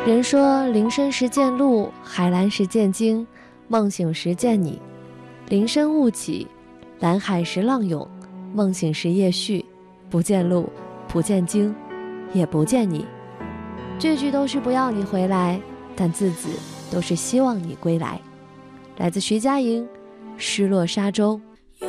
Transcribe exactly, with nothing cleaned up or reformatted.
人说林深时见鹿，海蓝时见鲸，梦醒时见你。林深雾起，蓝海时浪涌，梦醒时夜续，不见鹿，不见鲸，也不见你。句句都是不要你回来，但字字都是希望你归来。来自徐佳莹，失落沙洲。